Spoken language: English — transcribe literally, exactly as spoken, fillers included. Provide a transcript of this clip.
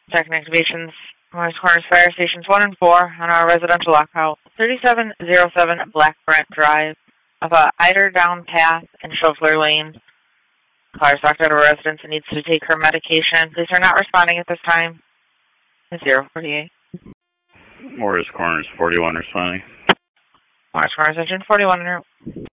Second activations, Morris Corners Fire Stations one and four on our residential lockout, thirty-seven oh seven Black Brent Drive, of a Eider Down Path in Schofler Lane. Caller is locked out of a residence and needs to take her medication. Please are not responding at this time. zero forty-eight. Morris Corners forty-one responding. Morris Corners Engine forty-one en route.